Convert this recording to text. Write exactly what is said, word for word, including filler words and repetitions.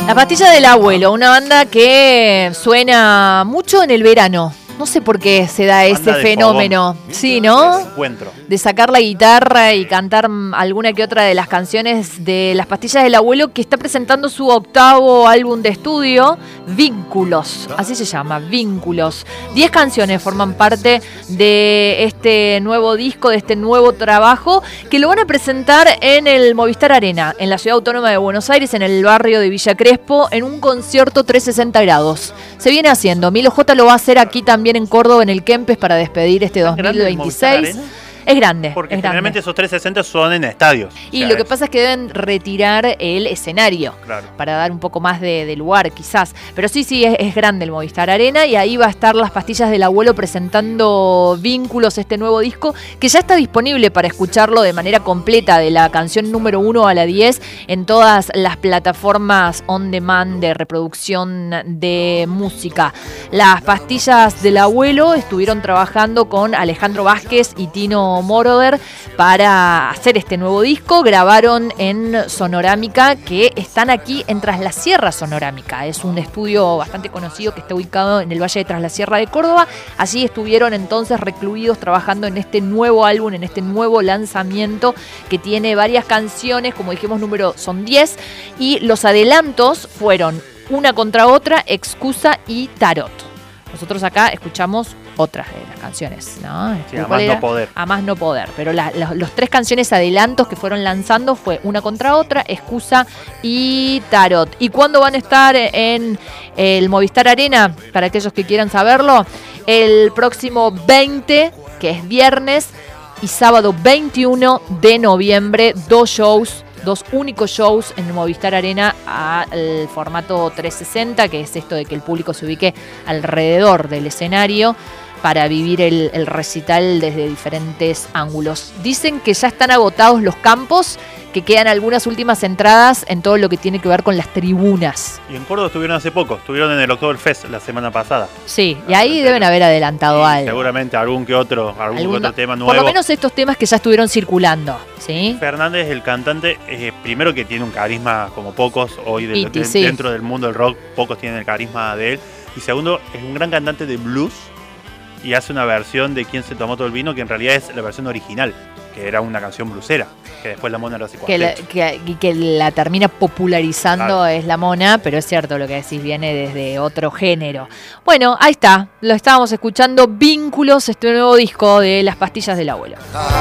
La Pastilla del Abuelo, una banda que suena mucho en el verano. No sé por qué se da ese fenómeno. Sí, ¿no? Encuentro. De sacar la guitarra y cantar alguna que otra de las canciones de Las Pastillas del Abuelo, que está presentando su octavo álbum de estudio, Vínculos. Así se llama, Vínculos. Diez canciones forman parte de este nuevo disco, de este nuevo trabajo, que lo van a presentar en el Movistar Arena, en la Ciudad Autónoma de Buenos Aires, en el barrio de Villa Crespo, en un concierto trescientos sesenta grados. Se viene haciendo. Milo J lo va a hacer aquí también en Córdoba, en el Kempes, para despedir este dos mil veintiséis. Es grande. Porque es generalmente grande. Esos trescientos sesenta son en estadios. Y o sea, lo que es... pasa es que deben retirar el escenario, claro, para dar un poco más de, de lugar, quizás. Pero sí, sí, es, es grande el Movistar Arena, y ahí va a estar Las Pastillas del Abuelo presentando Vínculos, este nuevo disco, que ya está disponible para escucharlo de manera completa, de la canción número uno a la diez, en todas las plataformas on demand de reproducción de música. Las Pastillas del Abuelo estuvieron trabajando con Alejandro Vázquez y Tino Moroder para hacer este nuevo disco. Grabaron en Sonorámica, que están aquí en Tras la Sierra Sonorámica. Es un estudio bastante conocido que está ubicado en el Valle de Tras la Sierra de Córdoba. Allí estuvieron entonces recluidos trabajando en este nuevo álbum, en este nuevo lanzamiento, que tiene varias canciones, como dijimos, número son diez, y los adelantos fueron Una contra otra, Excusa y Tarot. Nosotros acá escuchamos otras de las canciones, ¿no? Sí, a más no poder. A más no poder. Pero la, los, los tres canciones adelantos que fueron lanzando fue Una contra otra, Excusa y Tarot. ¿Y cuándo van a estar en el Movistar Arena? Para aquellos que quieran saberlo, el próximo veinte, que es viernes, y sábado veintiuno de noviembre, dos shows. Dos únicos shows en el Movistar Arena al formato trescientos sesenta, que es esto de que el público se ubique alrededor del escenario para vivir el, el recital desde diferentes ángulos. Dicen que ya están agotados los campos, que quedan algunas últimas entradas en todo lo que tiene que ver con las tribunas. Y en Córdoba estuvieron hace poco, estuvieron en el Oktoberfest la semana pasada. Sí, y ahí deben haber adelantado y algo. Seguramente algún que otro, algún que otro tema nuevo. Por lo menos estos temas que ya estuvieron circulando, ¿sí? Fernández, el cantante, eh, primero que tiene un carisma como pocos hoy de, Iti, de, sí. dentro del mundo del rock, pocos tienen el carisma de él. Y segundo, es un gran cantante de blues y hace una versión de Quién se tomó todo el vino, que en realidad es la versión original, que era una canción blusera, que después la Mona lo hace que la, que, que la termina popularizando, claro, es la Mona, pero es cierto lo que decís, viene desde otro género. Bueno, ahí está, lo estábamos escuchando, Vínculos, este nuevo disco de Las Pastillas del Abuelo.